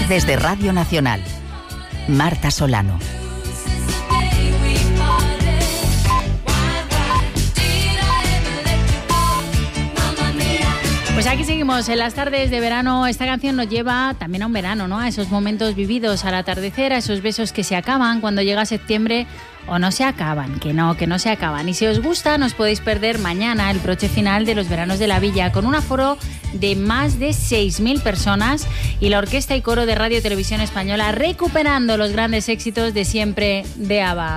Tardes de Radio Nacional. Marta Solano. Pues aquí seguimos en las tardes de verano. Esta canción nos lleva también a un verano, ¿no? A esos momentos vividos al atardecer, a esos besos que se acaban cuando llega septiembre o no se acaban, que no se acaban. Y si os gusta, no os podéis perder mañana el broche final de los veranos de la Villa, con un aforo de más de 6.000 personas y la Orquesta y Coro de Radio Televisión Española recuperando los grandes éxitos de siempre de ABBA.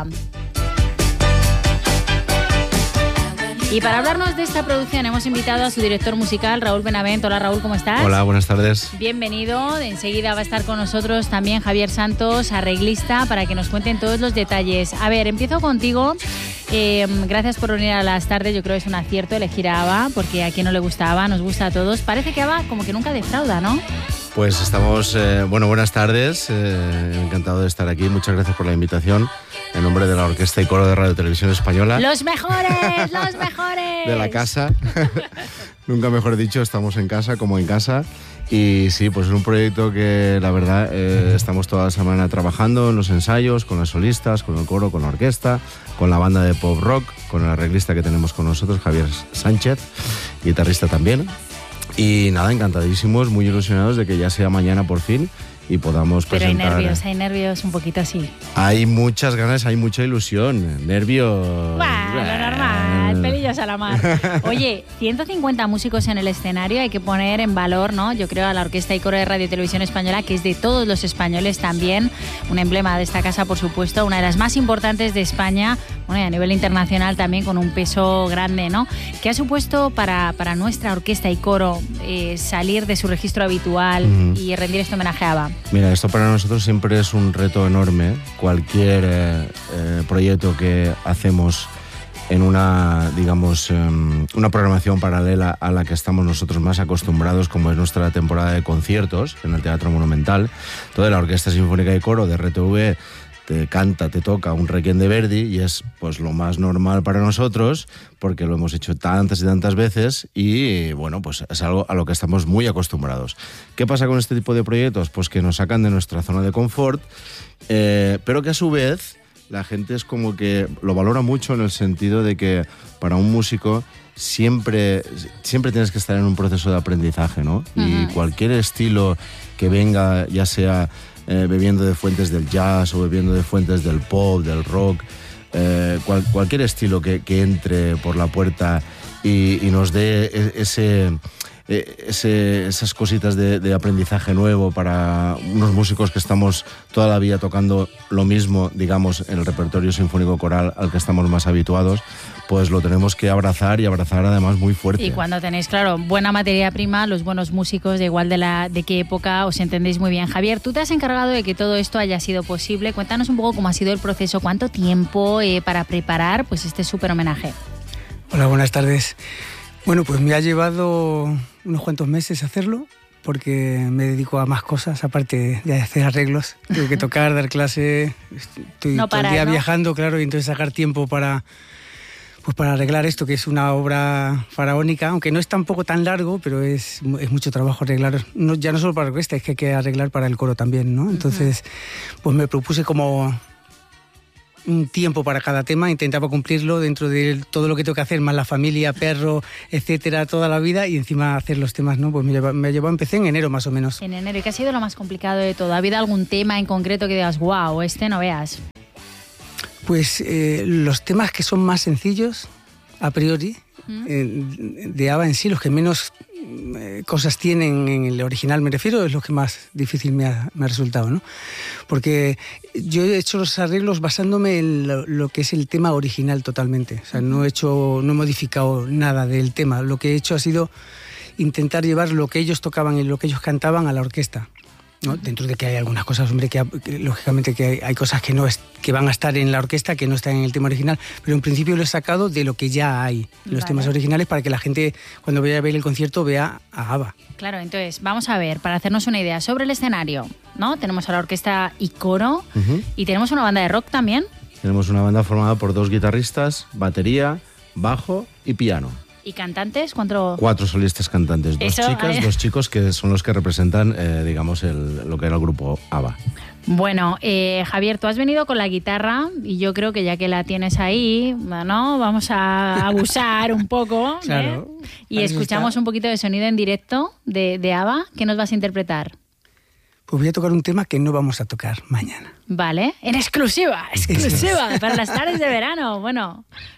Y para hablarnos de esta producción hemos invitado a su director musical, Raúl Benavent. Hola Raúl, ¿cómo estás? Hola, buenas tardes. Bienvenido. Enseguida va a estar con nosotros también Javier Santos, arreglista, para que nos cuenten todos los detalles. A ver, empiezo contigo. Gracias por venir a las tardes. Yo creo que es un acierto elegir a ABBA, porque a quien no le gusta ABBA, nos gusta a todos. Parece que ABBA como que nunca defrauda, ¿no? Pues estamos, buenas tardes, encantado de estar aquí, muchas gracias por la invitación, en nombre de la Orquesta y Coro de Radio Televisión Española. ¡Los mejores, los mejores! De la casa, nunca mejor dicho, estamos en casa como en casa, y sí, pues es un proyecto que la verdad estamos toda la semana trabajando en los ensayos, con las solistas, con el coro, con la orquesta, con la banda de pop rock, con el arreglista que tenemos con nosotros, Javier Sánchez, guitarrista también. Y nada, encantadísimos, muy ilusionados de que ya sea mañana por fin y podamos presentar. Pero hay nervios un poquito así. Hay muchas ganas, hay mucha ilusión, nervios. Lo normal, pelillos a la mar. Oye, 150 músicos en el escenario, hay que poner en valor, ¿no? Yo creo a la Orquesta y Coro de Radio Televisión Española, que es de todos los españoles también, un emblema de esta casa, por supuesto, una de las más importantes de España, bueno, y a nivel internacional también con un peso grande, ¿no? ¿Qué ha supuesto para nuestra Orquesta y Coro salir de su registro habitual y rendir este homenaje a ABBA? Mira, esto para nosotros siempre es un reto enorme. Cualquier proyecto que hacemos en una, digamos, una programación paralela a la que estamos nosotros más acostumbrados, como es nuestra temporada de conciertos en el Teatro Monumental. Toda la Orquesta Sinfónica y Coro de RTV te toca un Requiem de Verdi y es pues lo más normal para nosotros porque lo hemos hecho tantas y tantas veces y bueno, pues es algo a lo que estamos muy acostumbrados. ¿Qué pasa con este tipo de proyectos? Pues que nos sacan de nuestra zona de confort, pero que a su vez la gente es como que lo valora mucho en el sentido de que para un músico siempre tienes que estar en un proceso de aprendizaje, ¿no? Y cualquier estilo que venga, ya sea bebiendo de fuentes del jazz o bebiendo de fuentes del pop, del rock, cualquier estilo que entre por la puerta y nos dé esas cositas de aprendizaje nuevo para unos músicos que estamos toda la vida tocando lo mismo, digamos, en el repertorio sinfónico coral al que estamos más habituados, pues lo tenemos que abrazar y abrazar además muy fuerte. Y cuando tenéis, claro, buena materia prima, los buenos músicos, de igual de qué época, os entendéis muy bien. Javier, tú te has encargado de que todo esto haya sido posible. Cuéntanos un poco cómo ha sido el proceso, cuánto tiempo para preparar pues este súper homenaje. Hola, buenas tardes. Bueno, pues me ha llevado unos cuantos meses hacerlo, porque me dedico a más cosas, aparte de hacer arreglos. Tengo que tocar, dar clase, estoy todo el día viajando, claro, y entonces sacar tiempo para arreglar esto, que es una obra faraónica, aunque no es tampoco tan largo, pero es mucho trabajo arreglar, ya no solo para la orquesta, es que hay que arreglar para el coro también, ¿no? Entonces, pues me propuse como un tiempo para cada tema, intentaba cumplirlo dentro de todo lo que tengo que hacer, más la familia, perro, etcétera, toda la vida, y encima hacer los temas, ¿no? Pues empecé en enero más o menos. En enero, ¿y qué ha sido lo más complicado de todo? ¿Ha habido algún tema en concreto que digas, wow, este no veas? Pues los temas que son más sencillos, a priori, de ABBA en sí, los que menos cosas tienen en el original, me refiero, es lo que más difícil me ha resultado, ¿no? Porque yo he hecho los arreglos basándome en lo que es el tema original totalmente. O sea, no he modificado nada del tema. Lo que he hecho ha sido intentar llevar lo que ellos tocaban y lo que ellos cantaban a la orquesta, ¿no? Dentro de que hay algunas cosas, hombre, que lógicamente que hay cosas que van a estar en la orquesta que no están en el tema original, pero en principio lo he sacado de lo que ya hay en los temas originales para que la gente cuando vaya a ver el concierto vea a ABBA. Claro, entonces vamos a ver, para hacernos una idea sobre el escenario, ¿no? Tenemos a la orquesta y coro y tenemos una banda de rock también. Tenemos una banda formada por 2 guitarristas, batería, bajo y piano. ¿Y cantantes? ¿Cuánto? 4 solistas cantantes, 2 Eso, chicas, 2 chicos que son los que representan, digamos, lo que era el grupo ABBA. Bueno, Javier, tú has venido con la guitarra y yo creo que ya que la tienes ahí, ¿no? Vamos a abusar un poco. Claro. Y escuchamos un poquito de sonido en directo de ABBA. ¿Qué nos vas a interpretar? Pues voy a tocar un tema que no vamos a tocar mañana. Vale, en exclusiva para las tardes de verano. Bueno,